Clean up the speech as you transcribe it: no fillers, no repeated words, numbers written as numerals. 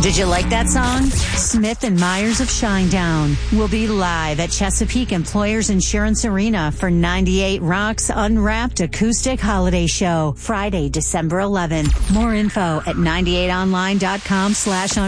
Did you like that song? Smith and Myers of Shinedown will be live at Chesapeake Employers Insurance Arena for 98 Rock's Unwrapped Acoustic Holiday Show, Friday, December 11th. More info at 98online.com/unwrapped.